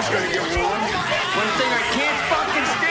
gonna get warm. One thing I can't fucking